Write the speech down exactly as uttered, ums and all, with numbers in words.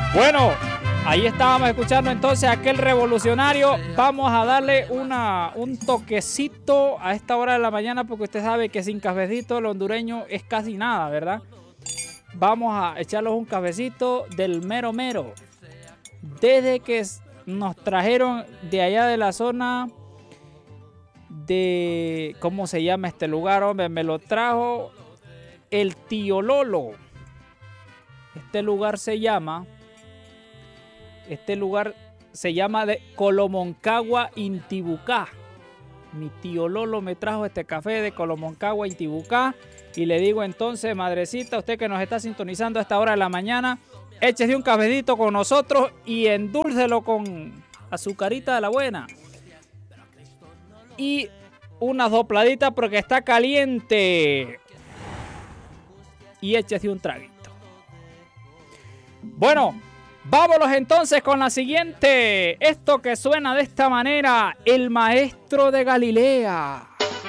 Bueno, ahí estábamos escuchando entonces a aquel revolucionario. Vamos a darle una, un toquecito a esta hora de la mañana porque usted sabe que sin cafecito el hondureño es casi nada, ¿verdad? Vamos a echarles un cafecito del mero mero. Desde que nos trajeron de allá de la zona de... ¿Cómo se llama este lugar, hombre? Me lo trajo el tío Lolo. Este lugar se llama... Este lugar se llama de Colomoncagua, Intibucá. Mi tío Lolo me trajo este café de Colomoncagua, Intibucá. Y le digo entonces, madrecita, usted que nos está sintonizando a esta hora de la mañana, échese un cafecito con nosotros y endúlcelo con azucarita de la buena. Y una sopladita porque está caliente. Y échese un traguito. Bueno, vámonos entonces con la siguiente. Esto que suena de esta manera, el maestro de Galilea.